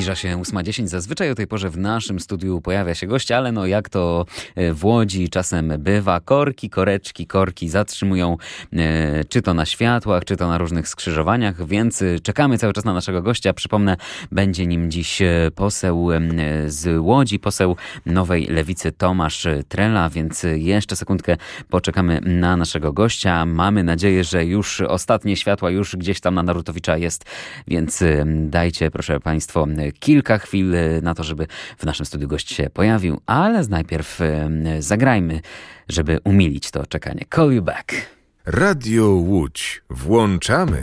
Zbliża się 8:10. Zazwyczaj o tej porze w naszym studiu pojawia się gość, ale no jak to w Łodzi czasem bywa, korki zatrzymują czy to na światłach, czy to na różnych skrzyżowaniach, więc czekamy cały czas na naszego gościa. Przypomnę, będzie nim dziś poseł z Łodzi, poseł Nowej Lewicy Tomasz Trela, więc jeszcze sekundkę poczekamy na naszego gościa. Mamy nadzieję, że już ostatnie światła już gdzieś tam na Narutowicza jest, więc dajcie, proszę Państwo, kilka chwil na to, żeby w naszym studiu gość się pojawił, ale najpierw zagrajmy, żeby umilić to czekanie. Call You Back. Radio Łódź. Włączamy.